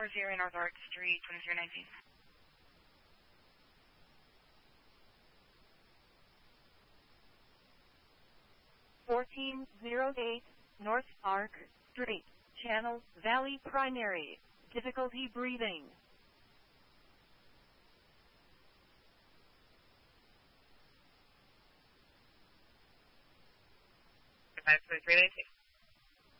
40 North Arc Street, 2319. 1408 North Arc Street, Channel Valley Primary, difficulty breathing. 2319.